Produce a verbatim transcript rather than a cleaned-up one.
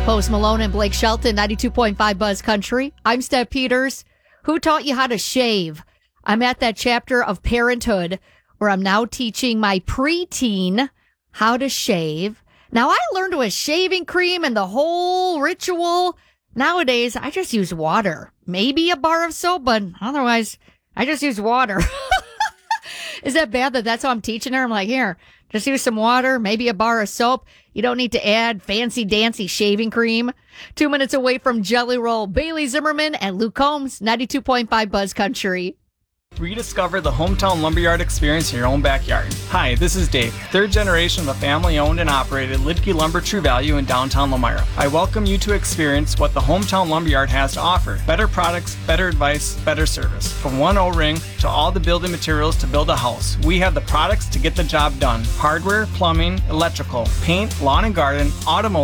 Post Malone and Blake Shelton, ninety-two point five Buzz Country. I'm Steph Peters. Who taught you how to shave? I'm at that chapter of parenthood where I'm now teaching my preteen how to shave. Now, I learned with shaving cream and the whole ritual. Nowadays, I just use water. Maybe a bar of soap, but otherwise, I just use water. Is that bad that that's how I'm teaching her? I'm like, here, just use some water, maybe a bar of soap. You don't need to add fancy dancy shaving cream. Two minutes away from Jelly Roll, Bailey Zimmerman and Luke Combs, ninety-two point five Buzz Country. Rediscover the hometown lumberyard experience in your own backyard. Hi, this is Dave, third generation of a family-owned and operated Lidke Lumber True Value in downtown Lomira. I welcome you to experience what the hometown lumberyard has to offer. Better products, better advice, better service. From one O-ring to all the building materials to build a house, we have the products to get the job done. Hardware, plumbing, electrical, paint, lawn and garden, automotive,